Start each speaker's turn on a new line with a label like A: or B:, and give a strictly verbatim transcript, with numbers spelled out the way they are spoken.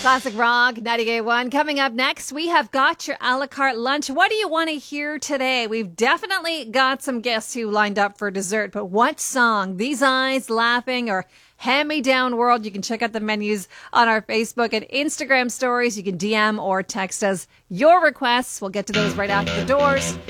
A: Classic Rock, ninety-eight point one. Coming up next, we have got your a la carte lunch. What do you want to hear today? We've definitely got some guests who lined up for dessert, but what song? These Eyes, Laughing, or Hand Me Down World? You can check out the menus on our Facebook and Instagram stories. You can D M or text us your requests. We'll get to those right after the doors.